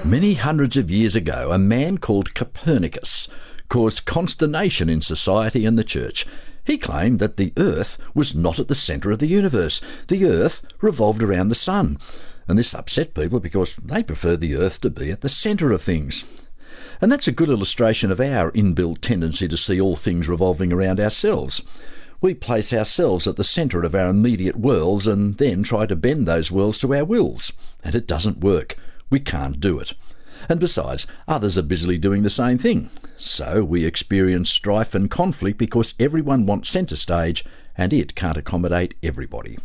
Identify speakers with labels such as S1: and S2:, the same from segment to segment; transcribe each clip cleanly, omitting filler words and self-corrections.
S1: Many hundreds of years ago, a man called Copernicus caused consternation in society and the church. He claimed that the Earth was not at the centre of the universe. The Earth revolved around the sun. And this upset people because they preferred the Earth to be at the centre of things. And that's a good illustration of our inbuilt tendency to see all things revolving around ourselves. We place ourselves at the centre of our immediate worlds and then try to bend those worlds to our wills. And it doesn't work. We can't do it. And besides, others are busily doing the same thing. So we experience strife and conflict because everyone wants centre stage and it can't accommodate everybody.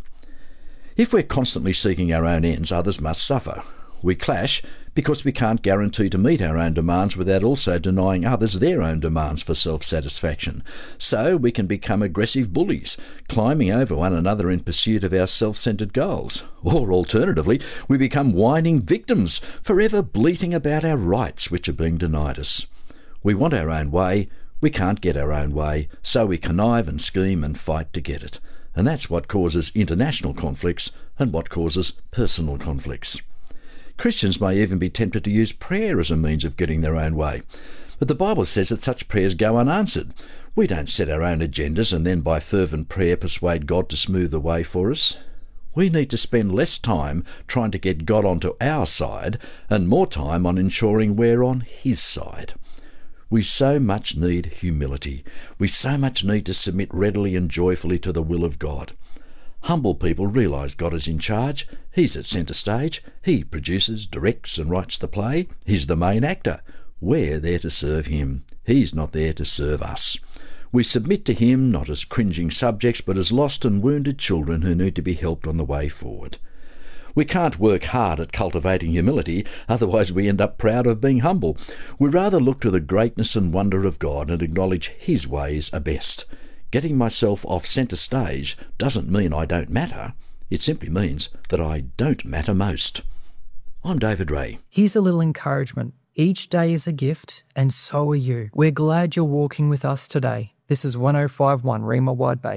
S1: If we're constantly seeking our own ends, others must suffer. We clash because we can't guarantee to meet our own demands without also denying others their own demands for self-satisfaction. So we can become aggressive bullies, climbing over one another in pursuit of our self-centred goals. Or alternatively, we become whining victims, forever bleating about our rights which are being denied us. We want our own way, we can't get our own way, so we connive and scheme and fight to get it. And that's what causes international conflicts and what causes personal conflicts. Christians may even be tempted to use prayer as a means of getting their own way. But the Bible says that such prayers go unanswered. We don't set our own agendas and then by fervent prayer persuade God to smooth the way for us. We need to spend less time trying to get God onto our side and more time on ensuring we're on His side. We so much need humility. We so much need to submit readily and joyfully to the will of God. Humble people realise God is in charge. He's at centre stage. He produces, directs and writes the play. He's the main actor. We're there to serve Him. He's not there to serve us. We submit to Him not as cringing subjects but as lost and wounded children who need to be helped on the way forward. We can't work hard at cultivating humility, otherwise we end up proud of being humble. We rather look to the greatness and wonder of God and acknowledge His ways are best. Getting myself off centre stage doesn't mean I don't matter. It simply means that I don't matter most. I'm David Ray.
S2: Here's a little encouragement. Each day is a gift, and so are you. We're glad you're walking with us today. This is 105.1 Rima Wide Bay.